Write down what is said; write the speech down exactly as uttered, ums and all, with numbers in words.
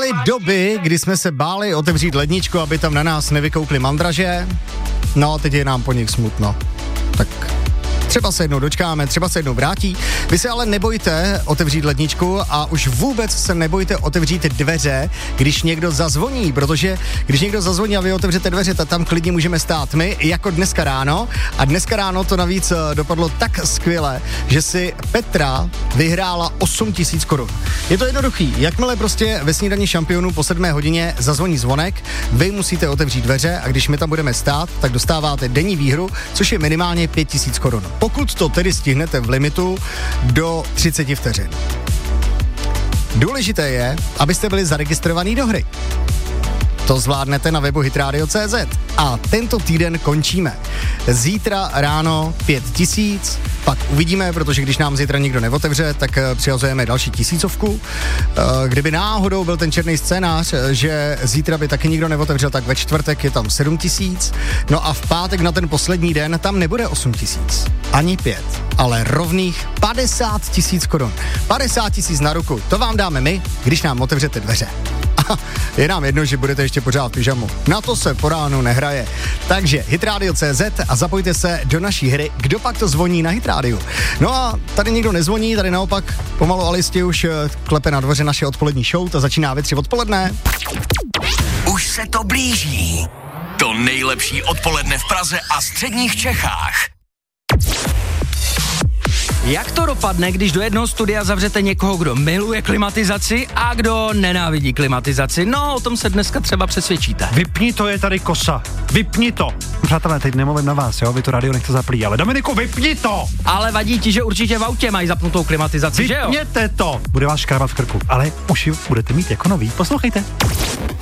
Byly doby, kdy jsme se báli otevřít ledničku, aby tam na nás nevykoukly mandraže. No, teď je nám po nich smutno. Tak třeba se jednou dočkáme, třeba se jednou vrátí. Vy se ale nebojte otevřít ledničku a už vůbec se nebojte otevřít dveře, když někdo zazvoní, protože když někdo zazvoní a vy otevřete dveře, tak tam klidně můžeme stát my, jako dneska ráno. A dneska ráno to navíc dopadlo tak skvěle, že si Petra vyhrála osm tisíc korun. Je to jednoduchý, jakmile prostě ve snídani šampionů po sedmé hodině zazvoní zvonek, vy musíte otevřít dveře a když my tam budeme stát, tak dostáváte denní výhru, což je minimálně pět tisíc korun. Pokud to tedy stihnete v limitu do třicet vteřin. Důležité je, abyste byli zaregistrovaní do hry. To zvládnete na webu hitradio tečka cé zet. A tento týden končíme. Zítra ráno pět tisíc, pak uvidíme, protože když nám zítra nikdo neotevře, tak přihazujeme další tisícovku. Kdyby náhodou byl ten černý scénář, že zítra by taky nikdo neotevřel, tak ve čtvrtek je tam sedm tisíc. No a v pátek na ten poslední den tam nebude osm tisíc. Ani pět, ale rovných padesát tisíc korun. padesát tisíc na ruku, to vám dáme my, když nám otevřete dveře. Je nám jedno, že budete ještě pořád v pyžamu. Na to se po ránu nehraje. Takže hitradio tečka cé zet a zapojte se do naší hry. Kdo pak to zvoní na Hitrádiu? No a tady nikdo nezvoní, tady naopak pomalu Alisti už klepe na dvoře naše odpolední show, to začíná ve tři odpoledne. Už se to blíží. To nejlepší odpoledne v Praze a středních Čechách. Jak to dopadne, když do jednoho studia zavřete někoho, kdo miluje klimatizaci a kdo nenávidí klimatizaci? No, o tom se dneska třeba přesvědčíte. Vypni to, je tady kosa. Vypni to. Přátelé, teď nemluvím na vás, jo? Vy to rádio nechte zaplý, ale Dominiku, vypni to! Ale vadí ti, že určitě v autě mají zapnutou klimatizaci, že jo? Vypněte to! Bude vás škrábat v krku, ale uši budete mít jako nový. Poslouchejte.